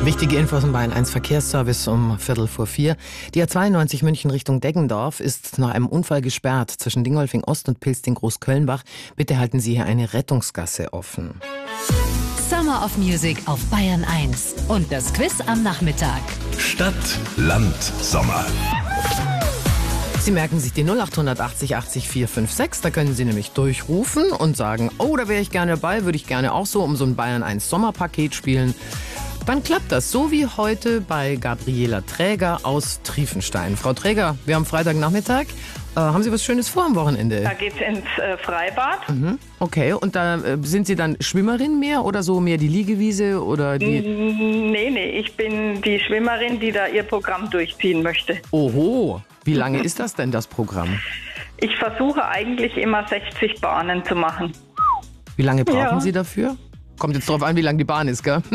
Wichtige Infos im Bayern 1 Verkehrsservice um 3:15. Die A92 München Richtung Deggendorf ist nach einem Unfall gesperrt zwischen Dingolfing Ost und Pilsting-Großkölnbach. Bitte halten Sie hier eine Rettungsgasse offen. Summer of Music auf Bayern 1 und das Quiz am Nachmittag. Stadt, Land, Sommer. Sie merken sich die 0880 80 456, da können Sie nämlich durchrufen und sagen, oh, da wäre ich gerne dabei, würde ich gerne auch so um so ein Bayern 1 Sommerpaket spielen. Dann klappt das, so wie heute bei Gabriela Träger aus Triefenstein. Frau Träger, wir haben Freitagnachmittag. Haben Sie was Schönes vor am Wochenende? Da geht's ins Freibad. Okay, und da sind Sie dann Schwimmerin mehr oder so mehr die Liegewiese oder die... Nee, ich bin die Schwimmerin, die da ihr Programm durchziehen möchte. Oho, wie lange ist das denn, das Programm? Ich versuche eigentlich immer 60 Bahnen zu machen. Wie lange brauchen Ja. Sie dafür? Kommt jetzt drauf an, wie lang die Bahn ist, gell?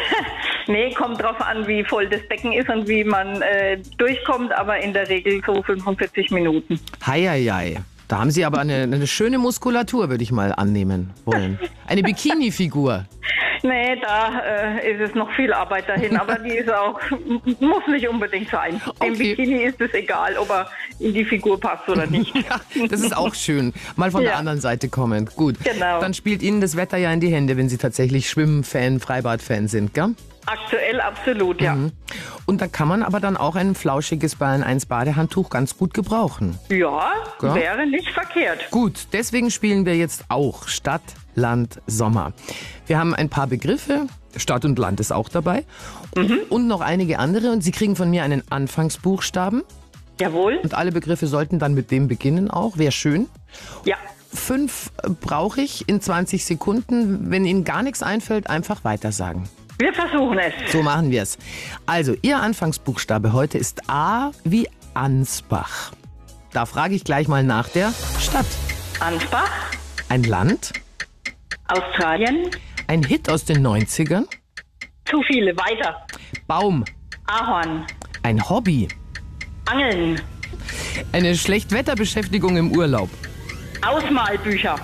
Nee, kommt drauf an, wie voll das Becken ist und wie man durchkommt, aber in der Regel so 45 Minuten. Heieiei. Da haben Sie aber eine schöne Muskulatur, würde ich mal annehmen wollen. Eine Bikini-Figur. Nee, da ist es noch viel Arbeit dahin, aber die ist auch, muss nicht unbedingt sein. Dem Okay. Bikini ist es egal, ob er in die Figur passt oder nicht. Ja, das ist auch schön. Mal von der Ja. anderen Seite kommend. Gut. Genau. Dann spielt Ihnen das Wetter ja in die Hände, wenn Sie tatsächlich Schwimmen-Fan, Freibad-Fan sind, gell? Aktuell absolut, ja. Und da kann man aber dann auch ein flauschiges Bayern 1 Badehandtuch ganz gut gebrauchen. Ja, Ja. wäre nicht verkehrt. Gut, deswegen spielen wir jetzt auch Stadt, Land, Sommer. Wir haben ein paar Begriffe, Stadt und Land ist auch dabei und noch einige andere und Sie kriegen von mir einen Anfangsbuchstaben Jawohl. und alle Begriffe sollten dann mit dem beginnen auch, wäre schön. Ja. 5 brauche ich in 20 Sekunden. Wenn Ihnen gar nichts einfällt, einfach weitersagen. Wir versuchen es. So machen wir es. Also, Ihr Anfangsbuchstabe heute ist A wie Ansbach. Da frage ich gleich mal nach der Stadt. Ansbach, Ein Land, Australien, ein Hit aus den 90ern, zu viele, weiter. Baum, Ahorn, ein Hobby, Angeln, eine Schlechtwetterbeschäftigung im Urlaub. Ausmalbücher.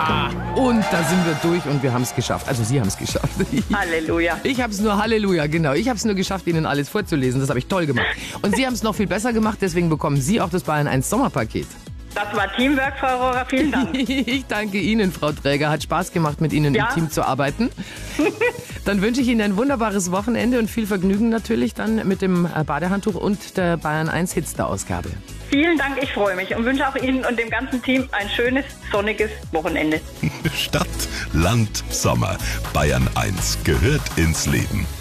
Und da sind wir durch und wir haben es geschafft. Also Sie haben es geschafft. Halleluja. Ich habe es nur, Halleluja, genau. Ich habe es nur geschafft, Ihnen alles vorzulesen. Das habe ich toll gemacht. Und Sie haben es noch viel besser gemacht, deswegen bekommen Sie auch das Bayern 1 Sommerpaket. Das war Teamwork, Frau Rohrer. Vielen Dank. Ich danke Ihnen, Frau Träger. Hat Spaß gemacht, mit Ihnen Ja. im Team zu arbeiten. Dann wünsche ich Ihnen ein wunderbares Wochenende und viel Vergnügen natürlich dann mit dem Badehandtuch und der Bayern 1 Hitster-Ausgabe. Vielen Dank, ich freue mich und wünsche auch Ihnen und dem ganzen Team ein schönes, sonniges Wochenende. Stadt, Land, Sommer. Bayern 1 gehört ins Leben.